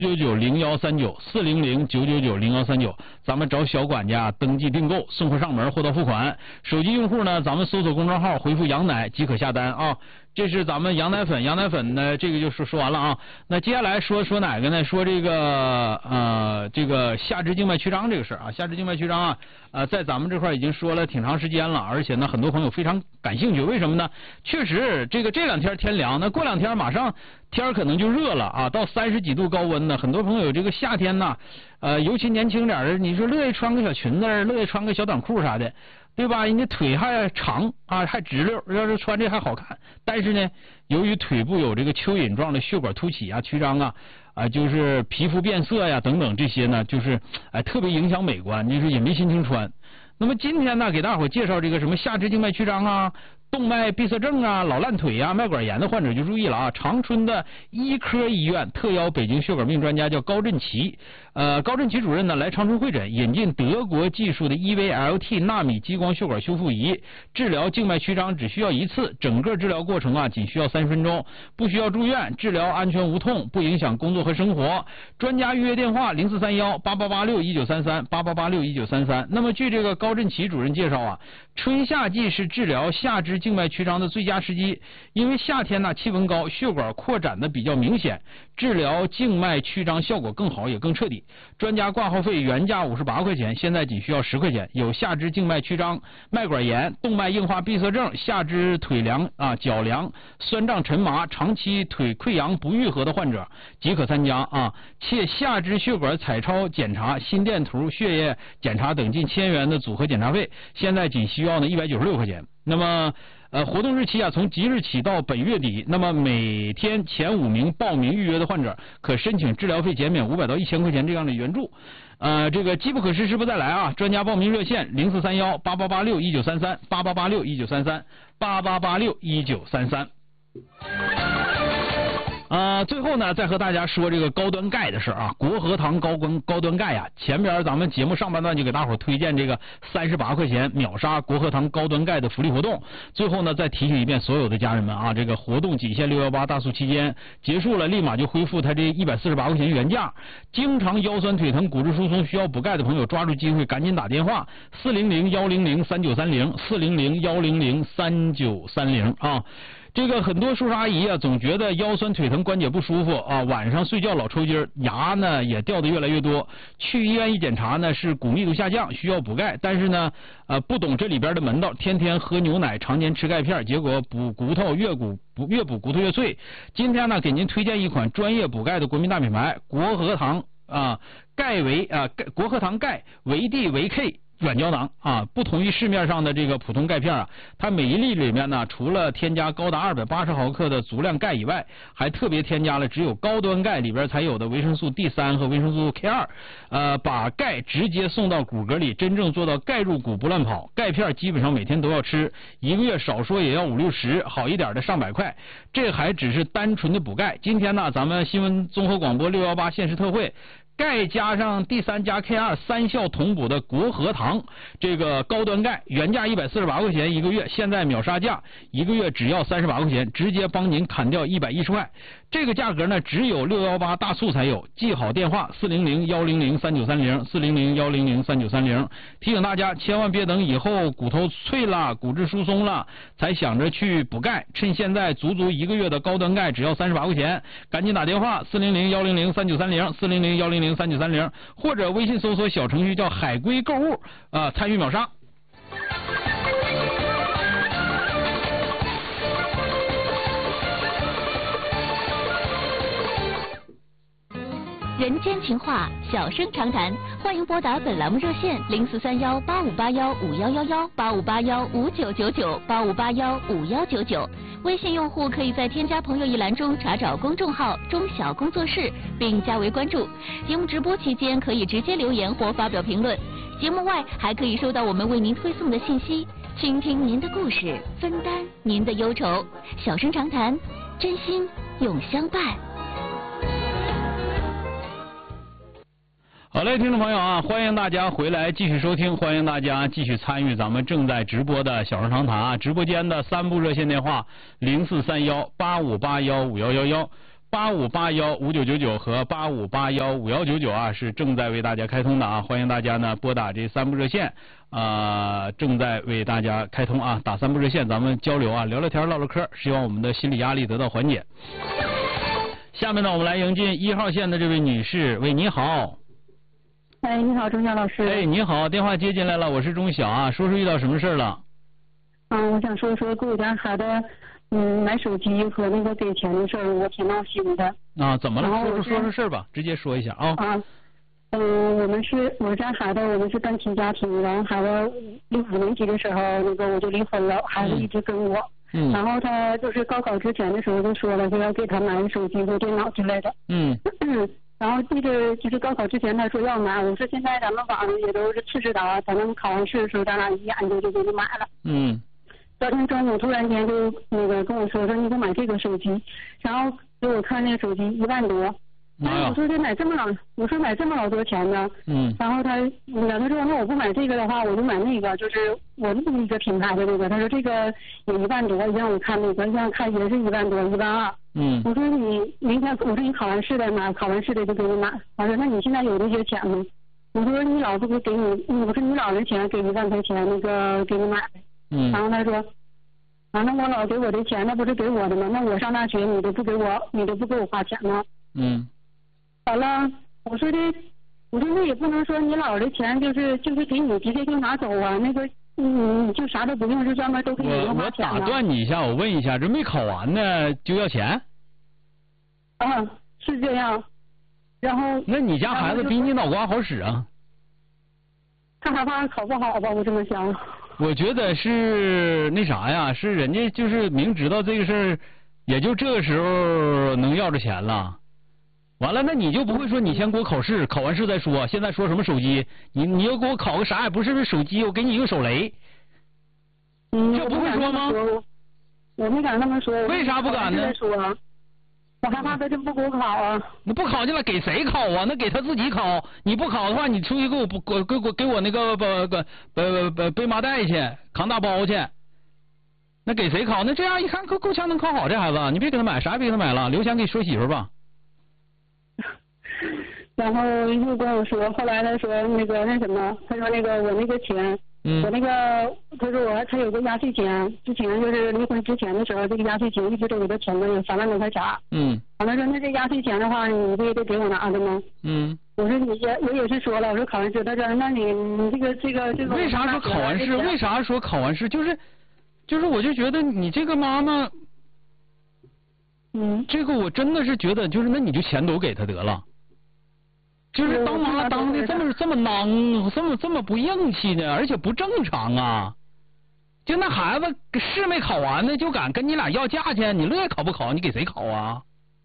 9990139，400-999-0139，咱们找小管家登记订购，送货上门，货到付款。手机用户呢，咱们搜索公众号回复羊奶即可下单啊。这是咱们羊奶粉，羊奶粉呢，这个就说完了啊。那接下来说哪个呢？说这个下肢静脉曲张这个事儿啊，下肢静脉曲张啊，在咱们这块已经说了挺长时间了，而且呢，很多朋友非常感兴趣。为什么呢？确实，这两天天凉，那过两天马上天可能就热了啊，到30几度高温呢。很多朋友这个夏天呢，尤其年轻点的，你说乐意穿个小裙子，乐意穿个小短裤啥的。对吧？人家腿还长啊，还直溜，要是穿这还好看。但是呢，由于腿部有这个蚯蚓状的血管凸起啊、曲张啊，就是皮肤变色呀等等这些呢，就是特别影响美观，就是也没心情穿。那么今天呢，给大伙介绍这个什么下肢静脉曲张啊、动脉闭塞症啊、老烂腿啊、脉管炎的患者就注意了啊！长春的医科医院特邀北京血管病专家叫高振奇，高振奇主任呢来长春会诊，引进德国技术的 EVLT 纳米激光血管修复仪，治疗静脉曲张只需要1次，整个治疗过程仅需要30分钟，不需要住院，治疗安全无痛，不影响工作和生活。专家预约电话04318886193388861933。那么据这个高振奇主任介绍啊，春夏季是治疗下肢静脉曲张的最佳时机，因为夏天呢气温高，血管扩展的比较明显，治疗静脉曲张效果更好也更彻底。专家挂号费原价58块钱，现在仅需要10块钱。有下肢静脉曲张、脉管炎、动脉硬化闭塞症、下肢腿凉脚凉、酸胀沉麻、长期腿溃疡不愈合的患者即可参加啊。且下肢血管彩超检查、心电图、血液检查等近1000元的组合检查费，现在仅需要196块钱。那么活动日期从即日起到本月底，那么每天前5名报名预约的患者可申请治疗费减免500到1000块钱这样的援助。这个机不可失，时不再来啊！专家报名热线0431888619338886193388861933。最后呢，再和大家说这个高端钙的事啊，国和堂高端钙啊，前边咱们节目上半段就给大伙推荐这个38块钱秒杀国和堂高端钙的福利活动。最后呢，再提醒一遍所有的家人们啊，这个活动仅限618大促期间，结束了立马就恢复它这148块钱原价。经常腰酸腿疼、骨质疏松需要补钙的朋友，抓住机会赶紧打电话400-100-3930，400-100-3930啊。这个很多叔叔阿姨总觉得腰酸腿疼、关节不舒服啊，晚上睡觉老抽筋，牙呢也掉的越来越多。去医院一检查呢，是骨密度下降，需要补钙，但是呢，不懂这里边的门道，天天喝牛奶，常年吃钙片，结果补骨头越补骨头越脆。今天呢，给您推荐一款专业补钙的国民大品牌国和堂国和堂钙维 D 维 K。软胶囊不同于市面上的这个普通钙片它每1粒里面呢，除了添加高达280毫克的足量钙以外，还特别添加了只有高端钙里边才有的维生素 D3 和维生素 K2，把钙直接送到骨骼里，真正做到钙入骨不乱跑。钙片基本上每天都要吃，1个月少说也要50-60，好一点的上百块。这还只是单纯的补钙。今天呢，咱们新闻综合广播618限时特惠。钙加上 D3 加 K2 3效同补的国和堂这个高端钙，原价148块钱1个月，现在秒杀价1个月只要38块钱，直接帮您砍掉110块。这个价格呢，只有618大促才有。记好电话400-100-3930，400-100-3930。提醒大家，千万别等以后骨头脆了、骨质疏松了，才想着去补钙。趁现在足足1个月的高端钙只要38块钱，赶紧打电话400-100-3930，400-100-3930，或者微信搜索小程序叫海龟购物参与秒杀。 人间情话，小声长谈，欢迎拨打本栏目热线0431-8581-5111，8581-5999，8581-5199。微信用户可以在添加朋友一栏中查找公众号中小工作室，并加为关注。节目直播期间可以直接留言或发表评论，节目外还可以收到我们为您推送的信息，倾听您的故事，分担您的忧愁。小声长谈，真心永相伴。 好嘞，听众朋友欢迎大家回来继续收听，欢迎大家继续参与咱们正在直播的小声长谈直播间的3部热线电话：0431-8581-5111、 85815999和85815199啊，是正在为大家开通的啊，欢迎大家呢拨打这3部热线正在为大家开通啊，打3部热线，咱们交流啊，聊聊天唠唠嗑，希望我们的心理压力得到缓解。下面呢，我们来迎进1号线的这位女士，喂，你好。 哎，你好，钟晓老师。 哎，你好，电话接进来了，我是钟晓啊，说说遇到什么事了？ 我想说给我家孩子买手机和那个给钱的事儿，我挺闹心的。 啊，怎么了？说说事儿吧，直接说一下啊。 我家孩子，我们是单亲家庭，然后孩子5年级的时候，我就离婚了，孩子一直跟我。然后他就是高考之前的时候就说了，说要给他买手机和电脑之类的。然后一直就是高考之前他说要买，我说现在咱们网上也都是次之达，咱们考完试的时候咱俩一研究就给你买了。昨天中午突然间就跟我说你给买这个手机，然后给我看那个手机1万多。我说买这么老多钱呢。然后他说那我不买这个的话，我就买那个，就是我另一个品牌的那个。他说这个也1万多，让我看那个，让看也是1万多，1万2。我说你明天，我说你考完试再买，考完试的就给你买。我说那你现在有这些钱吗？我说你老不给你，我说你老人钱给1万块钱给你买呗。然后他说，那我老给我的钱，那不是给我的吗？那我上大学你都不给我花钱吗？完了，我说那也不能说你老的钱就是给你直接就拿走啊，你就啥都不用，就专门都给你花钱了。 我打断你一下，我问一下，这没考完呢就要钱？ 是这样。然后那你家孩子比你脑瓜好使啊？ 他害怕考不好吧，我这么想。 我觉得是那啥呀，是人家就是明知道这个事儿，也就这个时候能要着钱了。完了，那你就不会说你先给我考试，考完试再说，现在说什么手机？你要给我考个啥也不是手机，我给你一个手雷。这不会说吗？ 我没敢那么说。 为啥不敢呢？ 我害怕他就不给我考啊。 你不考去了，给谁考啊？那给他自己考。你不考的话，你出去给我那个背麻袋去，扛大包去。那给谁考？那这样一看够呛能考好这孩子，你别给他买，啥也别给他买了，留钱给说媳妇吧。 然后又跟我说，后来他说那什么，他说我那个钱，他说他有个压岁钱，之前就是离婚之前的时候，这个压岁钱一直都给他存着有3万多块钱。完了说那这压岁钱的话，你不也得给我拿着吗？我说我也是说了，我说考完试，他说那你这个。 为啥说考完试？为啥说考完试？就是我就觉得你这个妈妈，这个我真的是觉得就是那你就钱都给他得了。就是当妈当的这么囊，这么不硬气呢，而且不正常啊！就那孩子试没考完呢，就敢跟你俩要价钱，你乐意考不考？你给谁考啊？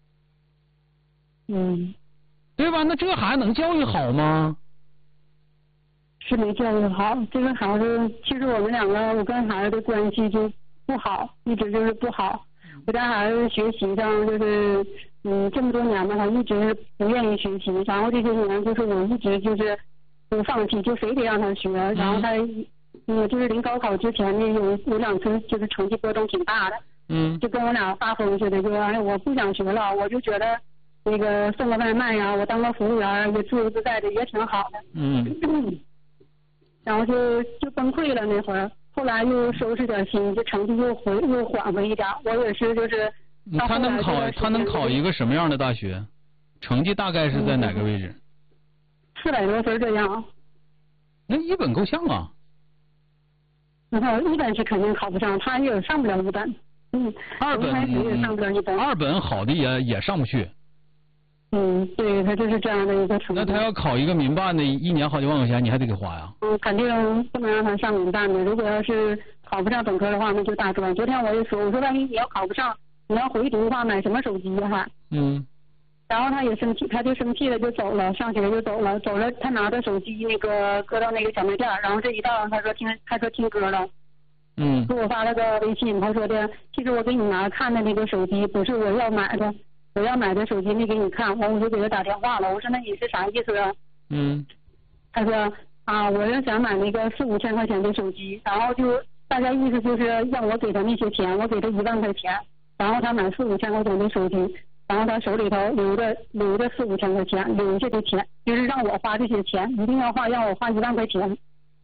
对吧？那这孩子能教育好吗？ 是没教育好。这个孩子其实我们两个，我跟孩子的关系就不好，一直就是不好。我家孩子学习上就是这么多年吧，他一直不愿意学习，然后这些年就是我一直就是不放弃，就非得让他学。然后他就是临高考之前呢，有2次就是成绩波动挺大的，就跟我俩发疯似的，就我不想学了，我就觉得送个外卖呀，我当个服务员也自由自在的，也挺好的。然后就崩溃了那会儿。后来又收拾点心，这成绩又缓回一点。我也是就是。 他能考一个什么样的大学？成绩大概是在哪个位置 ？400多分这样。 那一本够呛啊。 一本是肯定考不上，他也上不了一本。 二本也上不了一本。 二本好的也上不去。 对，他就是这样的一个成绩。 那他要考一个民办的，1年好几万块钱，你还得给花呀。 肯定不能让他上民办的。如果要是考不上本科的话，那就大专。昨天我也说，我说万一你要考不上，你要回读的话，买什么手机呀？然后他也生气，他就生气了，就走了，上学就走了。走了，他拿着手机搁到那个小卖店，然后这一到他说听歌了。给我发了个微信，他说的，其实我给你拿看的那个手机不是我要买的。我要买的手机没给你看，我就给他打电话了。我说那你是啥意思啊？他说我要想买那个4、5千块钱的手机，然后就大概意思就是让我给他那些钱，我给他1万块钱，然后他买4、5千块钱的手机， 然后他手里头留着4、5千块钱，留下的钱就是让我花这些钱，一定要花，让我花1万块钱。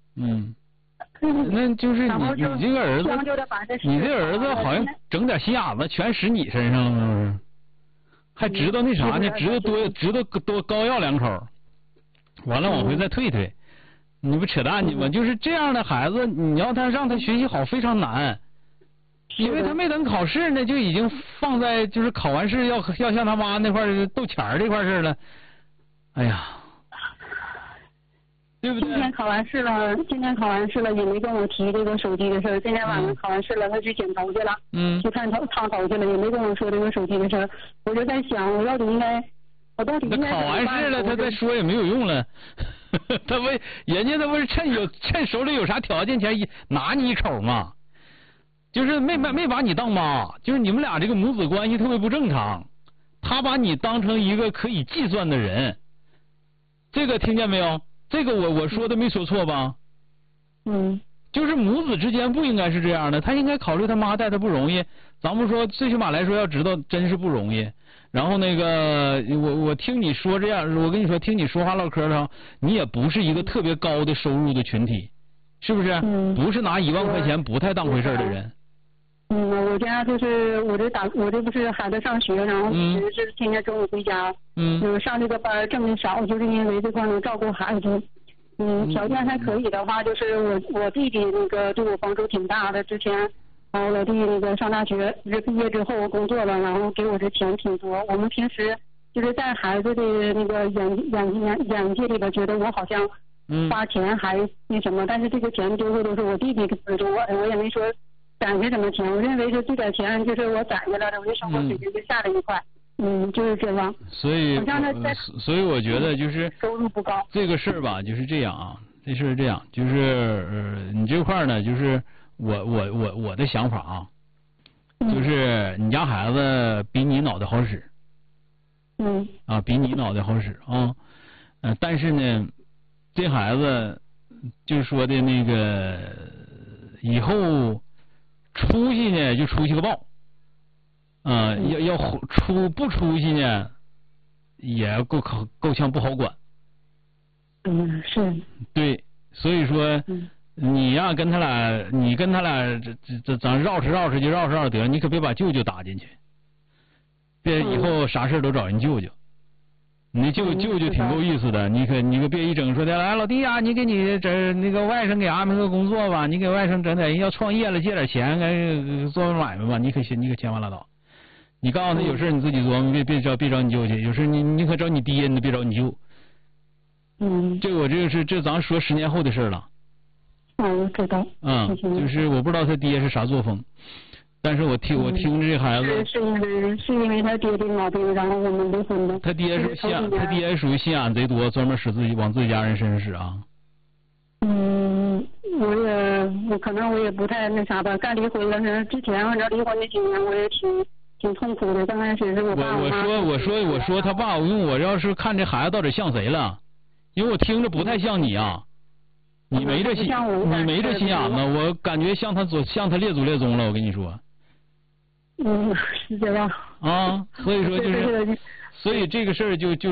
那就是你这个儿子，你这儿子好像整点心眼子全使你身上了，是不是？还知道那啥呢？知道多高要2口，完了往回再退退，你不扯淡呢吗？就是这样的孩子，你要让他学习好非常难。因为他没等考试呢，就已经放在就是考完试要像他妈那块斗钱这块事了。哎呀，对不对？ 今天考完试了，也没跟我提这个手机的事儿。今天晚上考完试了，他去剪头去了，去烫头去了，也没跟我说这个手机的事儿。我就在想，我到底应该考完试了，他再说也没有用了。人家不是趁手里有啥条件前拿你一口吗？就是没把你当妈，就是你们俩这个母子关系特别不正常，他把你当成一个可以计算的人，这个听见没有？这个我说的没说错吧？就是母子之间不应该是这样的，他应该考虑他妈带他不容易，咱们说最起码来说要知道真是不容易。然后那个我听你说这样，我跟你说听你说话唠嗑的，你也不是一个特别高的收入的群体，是不是？不是拿1万块钱不太当回事的人。 我家就是我这不是孩子上学，然后是天天中午回家，就是上这个班挣的少，就是因为这块能照顾孩子。条件还可以的话，就是我弟弟那个对我帮助挺大的。之前，然后我弟那个上大学，就是毕业之后工作了，然后给我这钱挺多。我们平时就是在孩子的那个眼界里边，觉得我好像花钱还那什么，但是这个钱最后都是我弟弟资助我的，我也没说攒下什么钱。我认为是这点钱就是我攒下来的，我的生活水平就下了一块。就是这样。所以我觉得就是收入不高。 这个事儿吧，就是这样啊。这事儿这样，就是你这块呢，就是我的想法啊，就是你家孩子比你脑袋好使。比你脑袋好使啊。但是呢，这孩子就是说的那个以后出息呢，就出息个爆。要不出息呢，也够呛不好管。 是。 对，所以说，你呀跟他俩咱绕扯就绕扯得了，你可别把舅舅打进去，别以后啥事都找人舅舅。你舅舅挺够意思的，你可别一整说的，来老弟呀，你给你那个外甥给安排个工作吧，你给外甥整点，要创业了借点钱，做买卖吧，你可千万拉倒。你告诉他有事你自己琢磨，别找你舅去，有事你可找你爹，你别找你舅。这咱说10年后的事了。 我知道。 就是我不知道他爹是啥作风，但是我听这孩子是因为他爹的毛病，然后我们离婚的。 他爹属于心眼贼多，专门往自己家人身上使啊。 我可能我也不太那啥吧，干离婚了是之前反正离婚那几年我也挺痛苦的。刚开始是我爸我妈。 我说他爸，因为我要是看这孩子到底像谁了，因为我听着不太像你啊，你没这心眼子，我感觉像他列祖列宗了，我跟你说。 是这样。 所以说就是，所以这个事儿就是，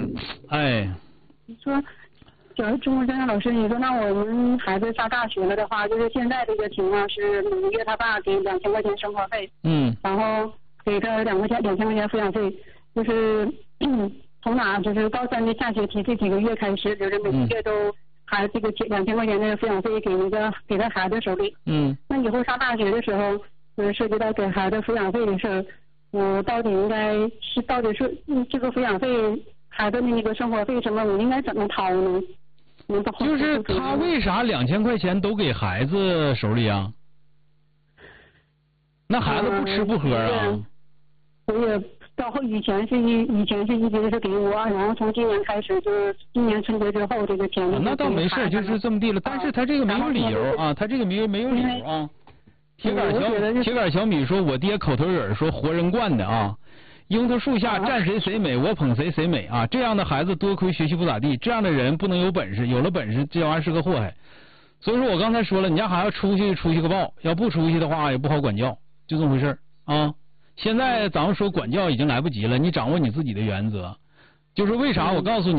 哎。 你说，中国专家老师，你说那我们孩子上大学了的话，就是现在这个情况是每个月他爸给2000块钱生活费，然后给他2000块钱抚养费，就是从哪就是高3的下学期这几个月开始，就是每个月都还这个2000块钱的抚养费给他孩子手里。那以后上大学的时候，就是涉及到给孩子抚养费的事儿，我到底是这个抚养费孩子的那个生活费什么，我应该怎么掏呢？ 就是他为啥2000块钱都给孩子手里啊？那孩子不吃不喝啊？ 我也到后以前是一直是给我，然后从今年开始就是今年春节之后这个钱。 那倒没事，就是这么地了。但是他这个没有理由啊，他这个没有理由啊。铁杆小米说，我爹口头语说活人惯的啊。樱桃树下站谁美，我捧谁美啊！这样的孩子多亏学习不咋地，这样的人不能有本事，有了本事这玩意儿是个祸害。所以说我刚才说了，你家孩子出息个爆，要不出息的话也不好管教，就这么回事啊。 现在咱们说管教已经来不及了，你掌握你自己的原则。就是为啥我告诉你。